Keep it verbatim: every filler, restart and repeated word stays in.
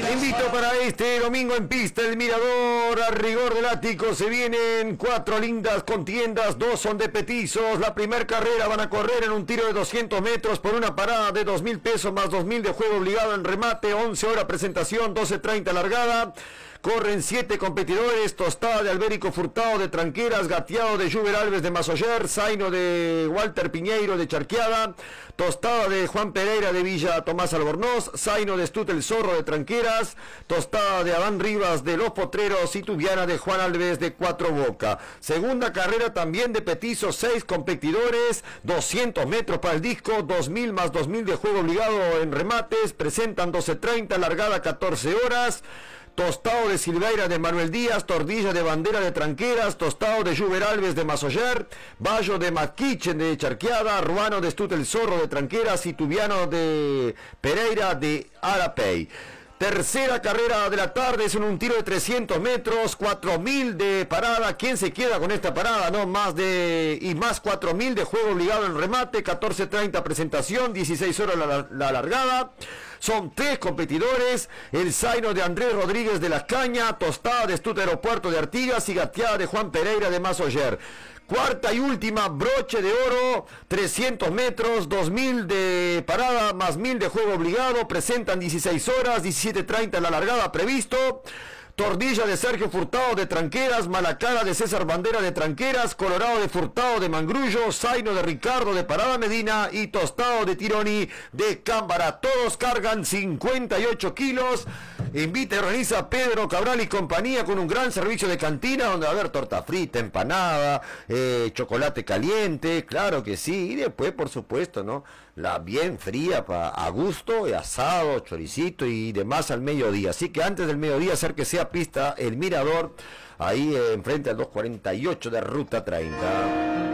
Invito para este domingo en pista el Mirador, a rigor del ático se vienen cuatro lindas contiendas, dos son de petizos. La primer carrera van a correr en un tiro de doscientos metros por una parada de dos mil pesos más dos mil de juego obligado en remate, once horas presentación, doce treinta largada. Corren siete competidores: Tostada de Albérico Furtado de Tranqueras, Gateado de Juber Alves de Masoller, Zaino de Walter Piñeiro de Charqueada, Tostada de Juan Pereira de Villa Tomás Albornoz, Zaino de Estute el Zorro de Tranqueras, Tostada de Adán Rivas de Los Potreros y Tubiana de Juan Alves de Cuatro Boca. Segunda carrera también de petizos, seis competidores, doscientos metros para el disco, dos mil más dos mil de juego obligado en remates, presentan doce treinta, largada catorce horas. Tostado de Silveira de Manuel Díaz, Tordilla de Bandera de Tranqueras, Tostado de Juber Alves de Masoller, Bayo de Matquichen de Charqueada, Ruano de Estute el Zorro de Tranqueras y Tubiano de Pereira de Arapey. Tercera carrera de la tarde es en un tiro de trescientos metros, cuatro mil de parada. ¿Quién se queda con esta parada? No, más de y más cuatro mil de juego obligado en remate, catorce treinta presentación, dieciséis horas la, la largada. Son tres competidores: el Zaino de Andrés Rodríguez de Las Cañas, Tostada de Estute Aeropuerto de Artigas y Gateada de Juan Pereira de Masoller. Cuarta y última, Broche de Oro, trescientos metros, dos mil de parada, más mil de juego obligado, presentan dieciséis horas, diecisiete treinta la largada previsto. Tordilla de Sergio Furtado de Tranqueras, Malacara de César Bandera de Tranqueras, Colorado de Furtado de Mangrullo, Zaino de Ricardo de Parada Medina y Tostado de Tironi de Cámbara. Todos cargan cincuenta y ocho kilos. Invita y organiza Pedro Cabral y compañía, con un gran servicio de cantina donde va a haber torta frita, empanada, eh, chocolate caliente, claro que sí. Y después, por supuesto, ¿no?, la bien fría, pa, a gusto, asado, choricito y demás al mediodía. Así que antes del mediodía, hacer que sea pista el Mirador, ahí eh, enfrente al doscientos cuarenta y ocho de Ruta treinta.